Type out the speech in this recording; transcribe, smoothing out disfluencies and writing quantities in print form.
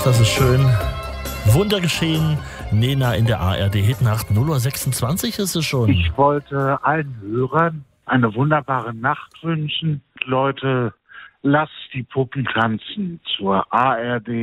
Ach, das ist schön. Wunder geschehen. Nena in der ARD-Hitnacht. 0:26 ist es schon. Ich wollte allen Hörern eine wunderbare Nacht wünschen. Leute, lasst die Puppen tanzen zur ARD.